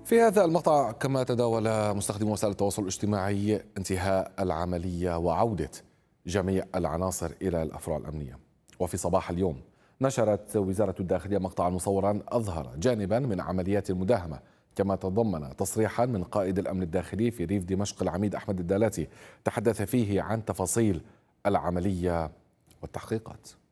في هذا المقطع كما تداول مستخدمو وسائل التواصل الاجتماعي انتهاء العملية وعودة جميع العناصر إلى الأفرع الأمنية. وفي صباح اليوم نشرت وزارة الداخلية مقطعا مصورا أظهر جانبا من عمليات المداهمة، كما تضمن تصريحا من قائد الأمن الداخلي في ريف دمشق العميد أحمد الدالاتي تحدث فيه عن تفاصيل العملية والتحقيقات.